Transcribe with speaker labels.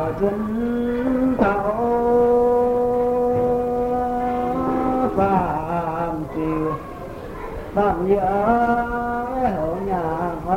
Speaker 1: chính thấu phàm chiều phạm nhớ hữu nhà